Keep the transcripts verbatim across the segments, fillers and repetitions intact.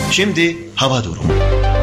Şimdi hava durumu.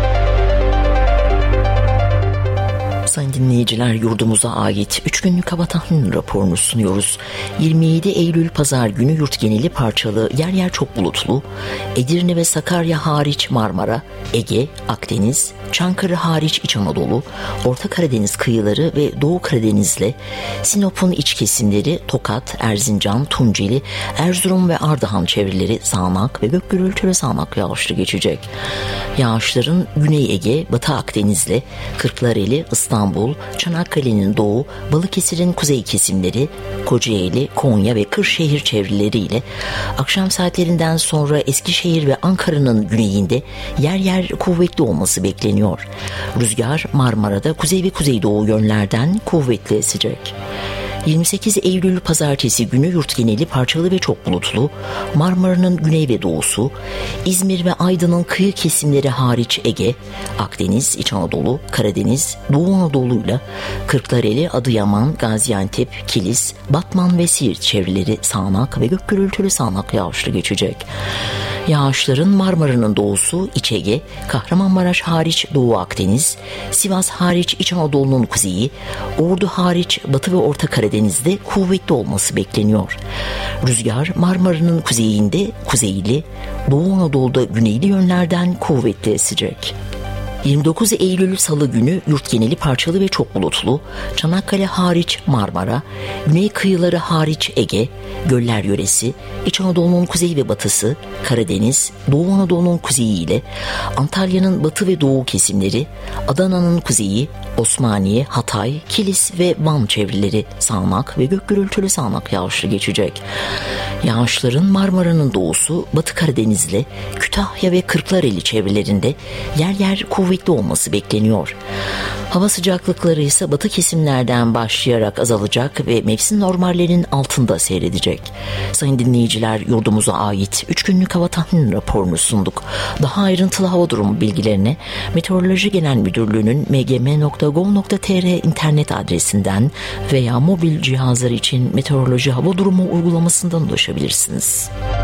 Sayın dinleyiciler, yurdumuza ait üç günlük hava tahmin raporunu sunuyoruz. yirmi yedi Eylül Pazar günü yurt geneli parçalı, yer yer çok bulutlu. Edirne ve Sakarya hariç Marmara, Ege, Akdeniz, Çankırı hariç İç Anadolu, Orta Karadeniz kıyıları ve Doğu Karadeniz'le Sinop'un iç kesimleri, Tokat, Erzincan, Tunceli, Erzurum ve Ardahan çevreleri sağanak ve gök gürültülü sağanak yağışlı geçecek. Yağışların Güney Ege, Batı Akdeniz'le Kırklareli, İstanbul, Çanakkale'nin doğu, Balıkesir'in kuzey kesimleri, Kocaeli, Konya ve Kırşehir çevreleriyle akşam saatlerinden sonra Eskişehir ve Ankara'nın güneyinde yer yer kuvvetli olması bekleniyor. Rüzgar Marmara'da kuzey ve kuzeydoğu yönlerden kuvvetli esecek. yirmi sekiz Eylül Pazartesi günü yurt geneli parçalı ve çok bulutlu, Marmara'nın güney ve doğusu, İzmir ve Aydın'ın kıyı kesimleri hariç Ege, Akdeniz, İç Anadolu, Karadeniz, Doğu Anadolu'yla Kırklareli, Adıyaman, Gaziantep, Kilis, Batman ve Siirt çevreleri sağanak ve gök gürültülü sağanak yağışlı geçecek. Yağışların Marmara'nın doğusu, İç Ege, Kahramanmaraş hariç Doğu Akdeniz, Sivas hariç İç Anadolu'nun kuzeyi, Ordu hariç Batı ve Orta Karadeniz'de kuvvetli olması bekleniyor. Rüzgar Marmara'nın kuzeyinde kuzeyli, Doğu Anadolu'da güneyli yönlerden kuvvetli esecek. yirmi dokuz Eylül Salı günü yurt geneli parçalı ve çok bulutlu, Çanakkale hariç Marmara, güney kıyıları hariç Ege, göller yöresi, İç Anadolu'nun kuzey ve batısı, Karadeniz, Doğu Anadolu'nun kuzeyi ile Antalya'nın batı ve doğu kesimleri, Adana'nın kuzeyi, Osmaniye, Hatay, Kilis ve Van çevreleri sağanak ve gök gürültülü sağanak yağışlı geçecek. Yağışların Marmara'nın doğusu, Batı Karadeniz'le Kütahya ve Kırklareli çevrelerinde yer yer kuvvetli olması bekleniyor. Hava sıcaklıkları ise batı kesimlerden başlayarak azalacak ve mevsim normallerinin altında seyredecek. Sayın dinleyiciler, yurdumuza ait üç günlük hava tahmin raporunu sunduk. Daha ayrıntılı hava durumu bilgilerine Meteoroloji Genel Müdürlüğü'nün m g m nokta gov nokta t r internet adresinden veya mobil cihazlar için Meteoroloji Hava Durumu uygulamasından ulaşabilirsiniz.